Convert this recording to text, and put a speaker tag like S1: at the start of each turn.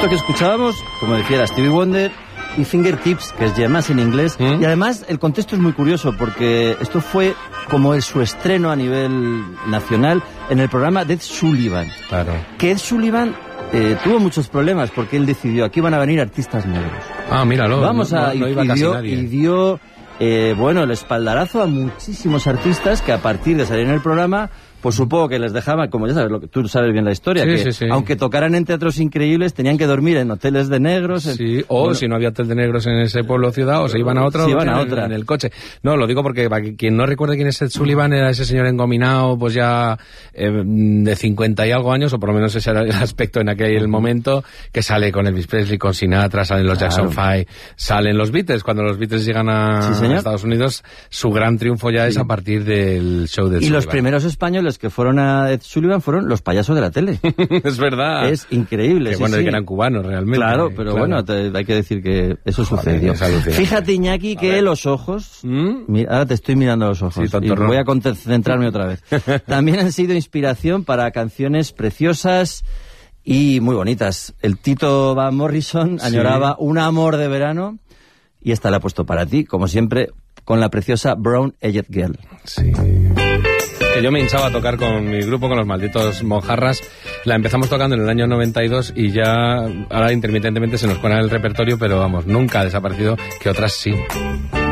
S1: Esto que escuchábamos, como decía, era Stevie Wonder y Fingertips, que es Yemas en inglés. Y además el contexto es muy curioso porque esto fue como su estreno a nivel nacional en el programa de Ed Sullivan.
S2: Claro.
S1: Que Ed Sullivan tuvo muchos problemas porque él decidió, aquí van a venir artistas negros.
S2: Ah, míralo.
S1: Y dio el espaldarazo a muchísimos artistas que a partir de salir en el programa, pues supongo que les dejaban, como ya sabes, tú sabes bien la historia,
S2: sí.
S1: Aunque tocaran en teatros increíbles, tenían que dormir en hoteles de negros.
S2: Si no había hotel de negros en ese pueblo o ciudad, o se iban a otra, en el coche. No, lo digo porque para quien no recuerde quién es Ed Sullivan, era ese señor engominado, pues ya de 50 y algo años, o por lo menos ese era el aspecto en aquel momento, que sale con Elvis Presley, con Sinatra, salen los Jackson 5, salen los Beatles. Cuando los Beatles llegan a Estados Unidos, su gran triunfo ya es a partir del show de Ed Sullivan.
S1: Y los primeros españoles que fueron a Ed Sullivan fueron los payasos de la tele.
S2: Es verdad.
S1: Es increíble.
S2: Que que eran cubanos realmente.
S1: Claro, pero bueno, hay que decir que eso sucedió. Fíjate, Iñaki, que los ojos, ahora te estoy mirando los ojos y voy a concentrarme otra vez. También han sido inspiración para canciones preciosas y muy bonitas. El Tito Van Morrison añoraba un amor de verano y esta la he puesto para ti, como siempre, con la preciosa Brown Eyed Girl.
S2: Sí. Que yo me hinchaba a tocar con mi grupo, con los Malditos Mojarras. La empezamos tocando en el año 92 y ya ahora intermitentemente se nos cuela el repertorio, pero vamos, nunca ha desaparecido, que otras sí.